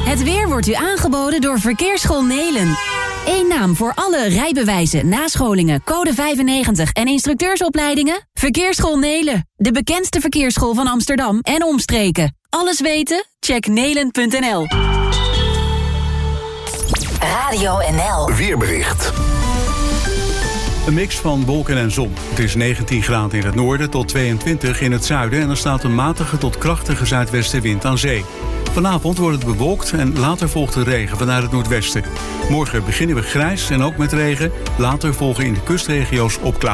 Het weer wordt u aangeboden door Verkeersschool Nelen. Eén naam voor alle rijbewijzen, nascholingen, code 95 en instructeursopleidingen? Verkeersschool Nelen, de bekendste verkeersschool van Amsterdam en omstreken. Alles weten? Check nelen.nl. Radio NL. Weerbericht. Een mix van wolken en zon. Het is 19 graden in het noorden tot 22 in het zuiden... en er staat een matige tot krachtige zuidwestenwind aan zee. Vanavond wordt het bewolkt en later volgt de regen vanuit het noordwesten. Morgen beginnen we grijs en ook met regen. Later volgen in de kustregio's opklaringen.